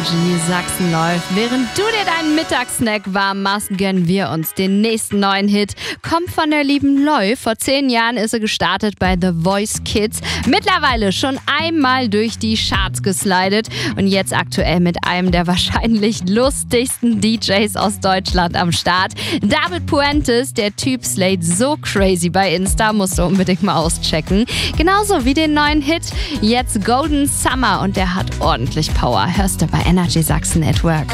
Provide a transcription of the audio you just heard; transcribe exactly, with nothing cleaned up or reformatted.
Energy Sachsen läuft. Während du dir deinen Mittagssnack warm machst, gönnen wir uns den nächsten neuen Hit. Kommt von der lieben Loi. Vor zehn Jahren ist sie gestartet bei The Voice Kids. Mittlerweile schon einmal durch die Charts geslidet und jetzt aktuell mit einem der wahrscheinlich lustigsten D Js aus Deutschland am Start. David Puentes, der Typ slayt so crazy bei Insta, musst du unbedingt mal auschecken. Genauso wie den neuen Hit, jetzt Golden Summer, und der hat ordentlich Power. Hörst du bei Energy Sachsen at Work.